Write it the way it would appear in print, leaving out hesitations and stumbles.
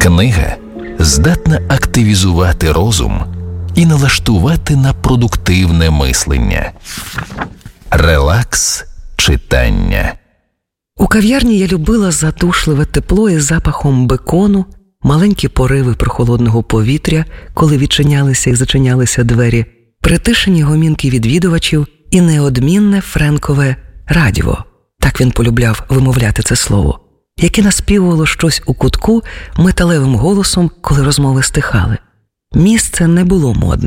Книга здатна активізувати розум і налаштувати на продуктивне мислення. Релакс читання. У кав'ярні я любила задушливе тепло із запахом бекону, маленькі пориви прохолодного повітря, коли відчинялися і зачинялися двері, притишені гомінки відвідувачів і неодмінне френкове радіо, так він полюбляв вимовляти це слово, яке наспівувало щось у кутку металевим голосом, коли розмови стихали. Місце не було модне.